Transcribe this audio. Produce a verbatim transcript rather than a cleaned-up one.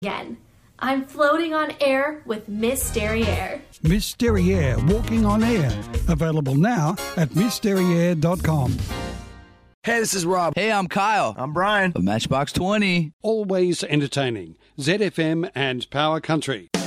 again. I'm floating on air with Miss Derriere. Miss Derriere, walking on air. Available now at miss derriere dot com. Hey, this is Rob. Hey, I'm Kyle. I'm Brian. Of Matchbox twenty. Always entertaining. Z F M and Power Country.